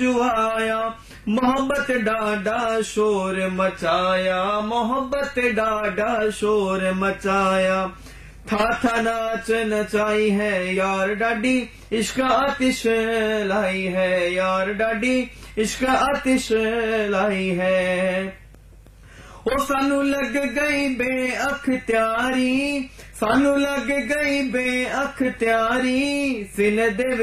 जुआया मोहब्बत डाडा शोर मचाया, मोहब्बत डाडा शोर मचाया। था नाच नचाई है यार डाडी, इश्क आतिश लाई है यार डाडी, इश्क आतिश लाई है। ओ सानू लग गई बेअख्तियारी, सानू लग गई बेअख्तियारी, सीने दे